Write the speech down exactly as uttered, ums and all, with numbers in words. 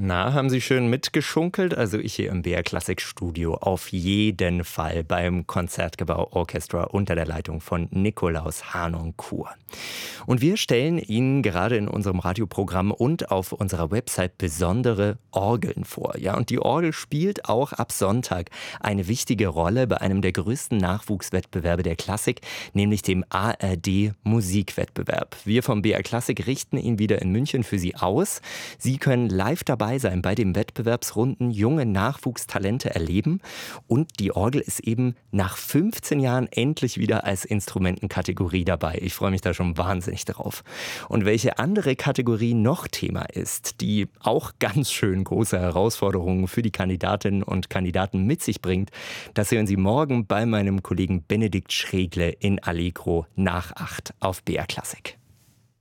Na, haben Sie schön mitgeschunkelt? Also ich hier im B R Classic Studio auf jeden Fall beim Concertgebouw Orchestra unter der Leitung von Nikolaus Harnoncourt. Und wir stellen Ihnen gerade in unserem Radioprogramm und auf unserer Website besondere Orgeln vor. Ja, und die Orgel spielt auch ab Sonntag eine wichtige Rolle bei einem der größten Nachwuchswettbewerbe der Klassik, nämlich dem A R D Musikwettbewerb. Wir vom B R Classic richten ihn wieder in München für Sie aus. Sie können live dabei sein bei den Wettbewerbsrunden, junge Nachwuchstalente erleben. Und die Orgel ist eben nach fünfzehn Jahren endlich wieder als Instrumentenkategorie dabei. Ich freue mich da schon wahnsinnig drauf. Und welche andere Kategorie noch Thema ist, die auch ganz schön große Herausforderungen für die Kandidatinnen und Kandidaten mit sich bringt, das hören Sie morgen bei meinem Kollegen Benedikt Schregle in Allegro nach acht auf B R Classic.